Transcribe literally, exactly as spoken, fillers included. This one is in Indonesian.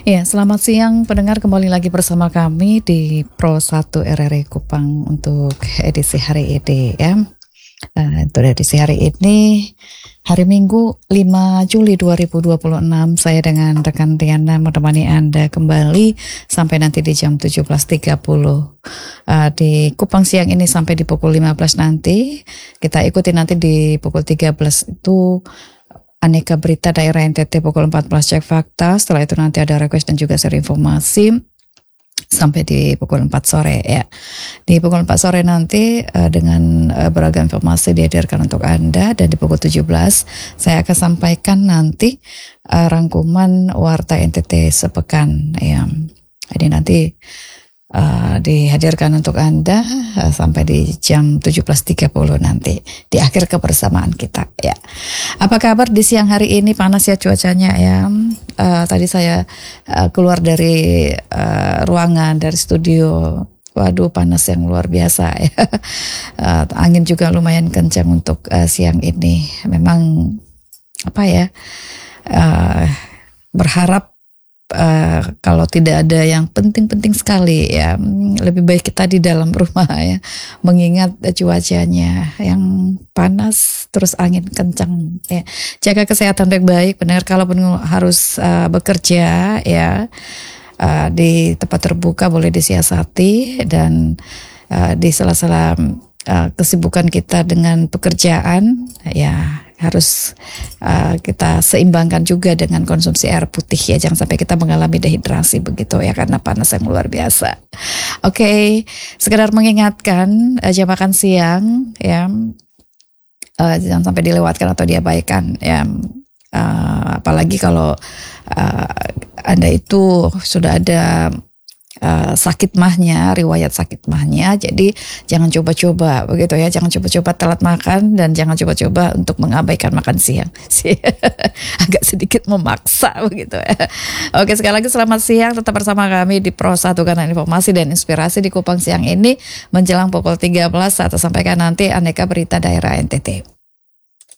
Ya, selamat siang pendengar, kembali lagi bersama kami di Pro satu R R I Kupang untuk edisi hari ini ya. Uh, untuk edisi hari ini, hari Minggu lima Juli dua ribu dua puluh enam, saya dengan rekan Tiana menemani Anda kembali sampai nanti di jam tujuh belas tiga puluh. Uh, di Kupang siang ini sampai di pukul lima belas nanti. Kita ikuti nanti di pukul tiga belas itu Aneka Berita Daerah N T T, pukul empat belas Cek Fakta. Setelah itu nanti ada request dan juga seri informasi sampai di pukul empat sore ya. Di pukul empat sore nanti uh, dengan uh, beragam informasi dihadirkan untuk Anda, dan di pukul tujuh belas saya akan sampaikan nanti uh, rangkuman Warta N T T sepekan ya. Jadi nanti Uh, dihadirkan untuk Anda uh, sampai di jam tujuh belas tiga puluh nanti di akhir kebersamaan kita ya. Apa kabar di siang hari ini? Panas ya cuacanya ya. Uh, tadi saya uh, keluar dari uh, ruangan, dari studio. Waduh, panas yang luar biasa ya. Uh, angin juga lumayan kencang untuk uh, siang ini. Memang apa ya? Uh, berharap Uh, kalau tidak ada yang penting-penting sekali ya, lebih baik kita di dalam rumah ya, mengingat uh, cuacanya yang panas terus angin kencang ya. Jaga kesehatan baik-baik pendengar, kalaupun harus uh, bekerja ya uh, di tempat terbuka boleh disiasati, dan uh, di sela-sela uh, kesibukan kita dengan pekerjaan ya harus uh, kita seimbangkan juga dengan konsumsi air putih ya, jangan sampai kita mengalami dehidrasi begitu ya, karena panas yang luar biasa. Oke, okay, sekedar mengingatkan uh, jam makan siang ya, uh, jangan sampai dilewatkan atau diabaikan ya, uh, apalagi kalau uh, Anda itu sudah ada Uh, sakit mahnya, riwayat sakit mahnya, jadi jangan coba-coba begitu ya, jangan coba-coba telat makan, dan jangan coba-coba untuk mengabaikan makan siang. Agak sedikit memaksa begitu ya. Oke, sekali lagi selamat siang, tetap bersama kami di Pro satu, karena informasi dan inspirasi di Kupang siang ini menjelang pukul tiga belas saat sampaikan nanti Aneka Berita Daerah N T T.